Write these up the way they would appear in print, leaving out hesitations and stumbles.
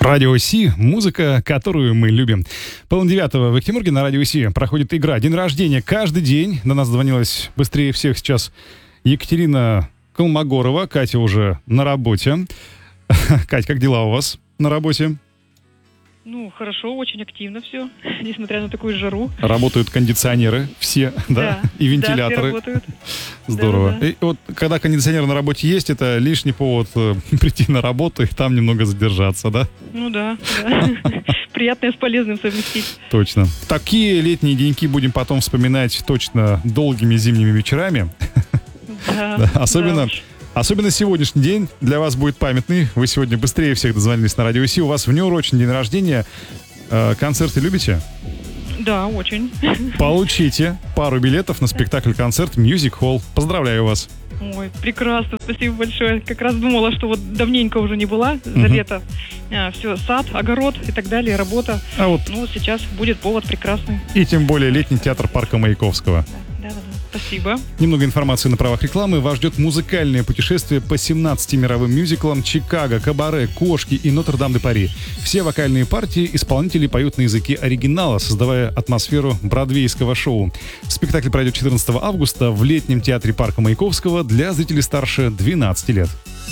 Радио Си, музыка, которую мы любим. 8:30 в Екатеринбурге на Радио Си проходит игра «День рождения» каждый день. До нас звонилась быстрее всех сейчас Екатерина Колмогорова. Катя уже на работе. Кать, как дела у вас на работе? Ну, хорошо, очень активно все, несмотря на такую жару. Работают кондиционеры все, да? И вентиляторы. Да, все работают. Здорово. Да. И вот когда кондиционер на работе есть, это лишний повод прийти на работу и там немного задержаться, да? Ну да. Приятное с полезным совместить. Точно. Такие летние деньки будем потом вспоминать точно долгими зимними вечерами. Да. Особенно сегодняшний день для вас будет памятный. Вы сегодня быстрее всех дозвонились на Радио Си. У вас внеурочный день рождения. Концерты любите? Да, очень. Получите пару билетов на спектакль-концерт Music Hall. Поздравляю вас. Ой, прекрасно, спасибо большое. Как раз думала, что вот давненько уже не была за лето. Все, сад, огород и так далее, работа. Ну, сейчас будет повод прекрасный. И тем более летний театр парка Маяковского. Да, спасибо. Немного информации на правах рекламы. Вас ждет музыкальное путешествие по 17 мировым мюзиклам «Чикаго», «Кабаре», «Кошки» и «Нотр-Дам-де-Пари». Все вокальные партии исполнители поют на языке оригинала, создавая атмосферу бродвейского шоу. Спектакль пройдет 14 августа в летнем театре парка Маяковского для зрителей старше 12 лет.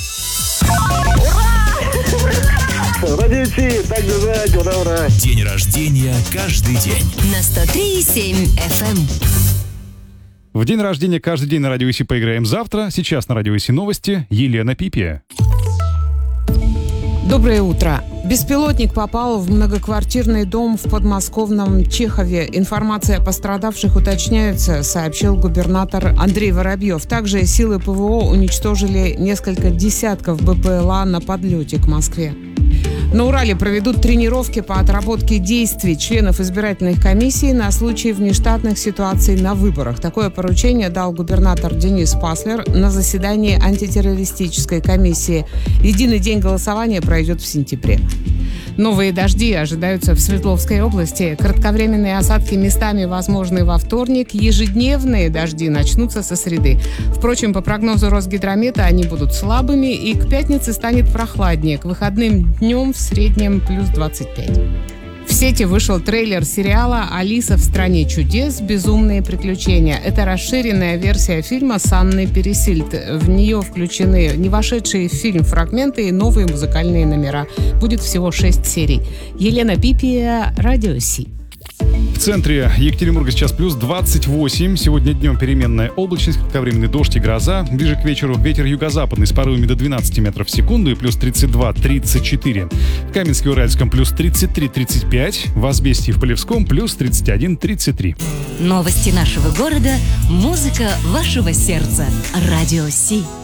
Радио Си, так держать, ура! День рождения каждый день. На 103,7 FM. В день рождения каждый день на Радио Си поиграем завтра. Сейчас на Радио Си новости. Елена Пипия. Доброе утро. Беспилотник попал в многоквартирный дом в подмосковном Чехове. Информация о пострадавших уточняется, сообщил губернатор Андрей Воробьев. Также силы ПВО уничтожили несколько десятков БПЛА на подлете к Москве. На Урале проведут тренировки по отработке действий членов избирательных комиссий на случай внештатных ситуаций на выборах. Такое поручение дал губернатор Денис Паслер на заседании антитеррористической комиссии. Единый день голосования пройдет в сентябре. Новые дожди ожидаются в Свердловской области. Кратковременные осадки местами возможны во вторник. Ежедневные дожди начнутся со среды. Впрочем, по прогнозу Росгидромета, они будут слабыми, и к пятнице станет прохладнее. К выходным днем в среднем плюс 25. В сети вышел трейлер сериала «Алиса в стране чудес. Безумные приключения». Это расширенная версия фильма с Анной Пересильд. В нее включены не вошедшие в фильм фрагменты и новые музыкальные номера. Будет всего 6 серий. Елена Пипия, Радио Си. В центре Екатеринбурга сейчас плюс 28. Сегодня днем переменная облачность, кратковременный дождь и гроза. Ближе к вечеру ветер юго-западный с порывами до 12 метров в секунду и плюс 32-34. В Каменске-Уральском плюс 33-35. В Азбесте и в Полевском плюс 31-33. Новости нашего города, музыка вашего сердца. Радио Си.